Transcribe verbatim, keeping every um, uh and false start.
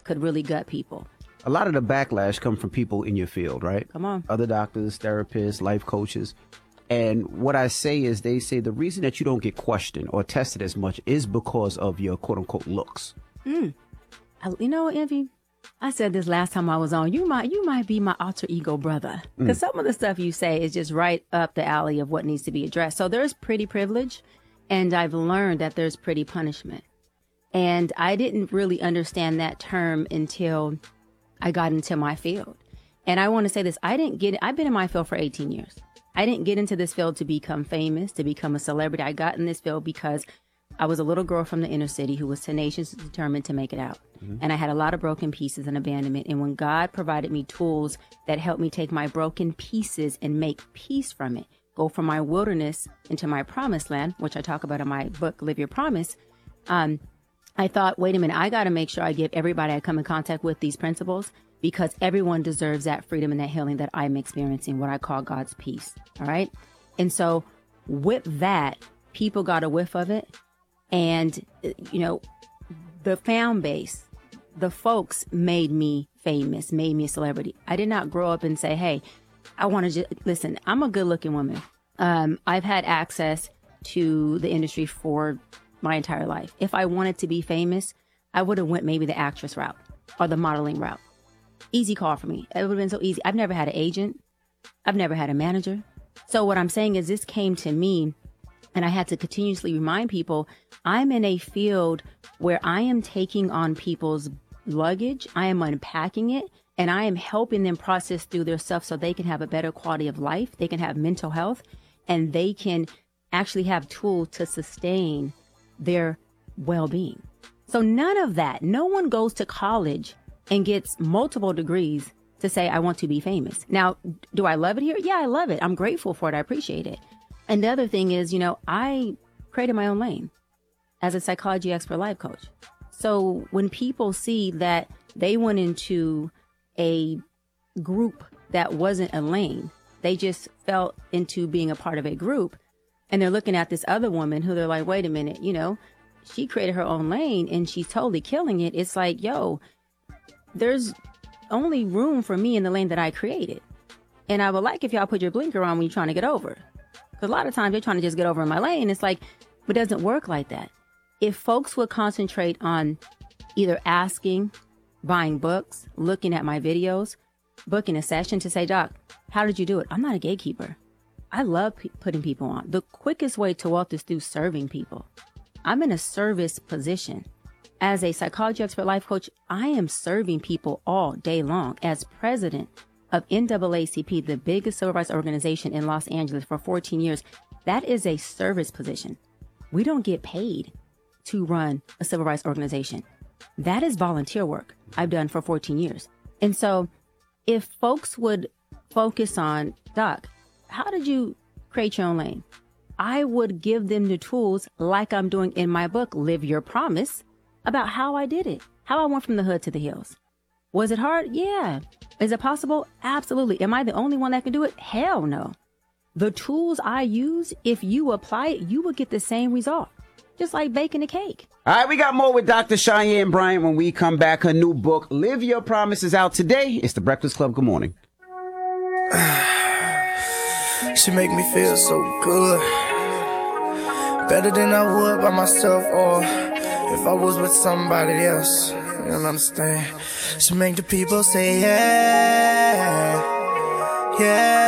could really gut people. A lot of the backlash come from people in your field, right? Come on. Other doctors, therapists, life coaches. And what I say is they say the reason that you don't get questioned or tested as much is because of your quote unquote looks. Mm. I, you know, Envy, I said this last time I was on, you might you might be my alter ego brother. Because mm. some of the stuff you say is just right up the alley of what needs to be addressed. So there's pretty privilege, and I've learned that there's pretty punishment. And I didn't really understand that term until I got into my field. And I want to say this, I didn't get, I've been in my field for eighteen years. I didn't get into this field to become famous, to become a celebrity. I got in this field because I was a little girl from the inner city who was tenacious and determined to make it out. Mm-hmm. And I had a lot of broken pieces and abandonment. And when God provided me tools that helped me take my broken pieces and make peace from it, go from my wilderness into my promised land, which I talk about in my book, Live Your Promise, um, I thought, wait a minute, I got to make sure I give everybody I come in contact with these principles, because everyone deserves that freedom and that healing that I'm experiencing, what I call God's peace. All right. And so with that, people got a whiff of it. And, you know, the fan base, the folks made me famous, made me a celebrity. I did not grow up and say, hey, I want to just listen, I'm a good looking woman. Um, I've had access to the industry for my entire life. If I wanted to be famous, I would have went maybe the actress route or the modeling route. Easy call for me. It would have been so easy. I've never had an agent. I've never had a manager. So what I'm saying is this came to me, and I had to continuously remind people I'm in a field where I am taking on people's luggage. I am unpacking it, and I am helping them process through their stuff so they can have a better quality of life. They can have mental health, and they can actually have tools to sustain their well-being. So none of that. No one goes to college and gets multiple degrees to say, I want to be famous. Now, do I love it here? Yeah, I love it. I'm grateful for it. I appreciate it. And the other thing is, you know, I created my own lane as a psychology expert life coach. So when people see that they went into a group that wasn't a lane, they just felt into being a part of a group, and they're looking at this other woman who they're like, wait a minute, you know, she created her own lane and she's totally killing it. It's like, yo, there's only room for me in the lane that I created. And I would like if y'all put your blinker on when you're trying to get over. Because a lot of times they're trying to just get over in my lane. It's like, it doesn't work like that. If folks would concentrate on either asking, buying books, looking at my videos, booking a session to say, Doc, how did you do it? I'm not a gatekeeper. I love p- putting people on. The quickest way to wealth is through serving people. I'm in a service position. As a psychology expert life coach, I am serving people all day long. As president of N double A C P, the biggest civil rights organization in Los Angeles for fourteen years, that is a service position. We don't get paid to run a civil rights organization. That is volunteer work I've done for fourteen years. And so if folks would focus on, Doc, how did you create your own lane? I would give them the tools like I'm doing in my book, Live Your Promise, about how I did it, how I went from the hood to the hills. Was it hard? Yeah. Is it possible? Absolutely. Am I the only one that can do it? Hell no. The tools I use, if you apply it, you will get the same result. Just like baking a cake. All right, we got more with Doctor Cheyenne Bryant when we come back. Her new book, Live Your Promise, is out today. It's The Breakfast Club. Good morning. She make me feel so good. Better than I would by myself or if I was with somebody else. You don't understand. She make the people say, yeah, yeah.